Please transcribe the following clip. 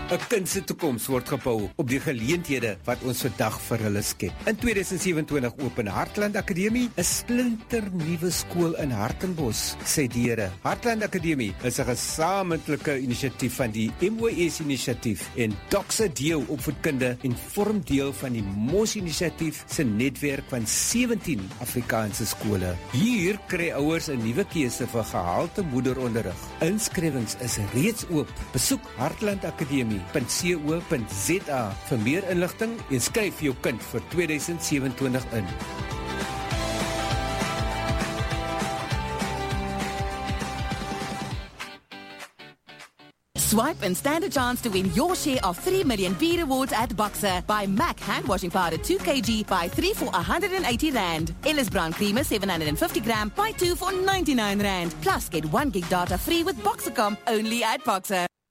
'n kind se toekoms word gebou op die geleenthede wat ons vandag vir hulle skep. In 2027 open Hartland Akademie, 'n splinternuwe skool in Hartenbos, sê die Here. Hartland Akademie is 'n gesamentlike inisiatief van die MOS-inisiatief en Doxa Deo Opvoedkunde en vorm deel van die MOS-inisiatief se netwerk van 17 Afrikaanse skole. Hier kry ouers 'n nuwe keuse vir gehalte moederonderrig. Inskrywings is reeds oop. Besoek hartlandakademie.co.za vir meer inligting en skryf jou kind vir 2027 in. Swipe and stand a chance to win your share of 3 million beer awards at Boxer. Buy MAC hand washing powder 2 kg, buy 3 for R180. Ellis Brown Creamer 750 gram, buy 2 for R99. Plus get 1 gig data free with Boxercom only at Boxer.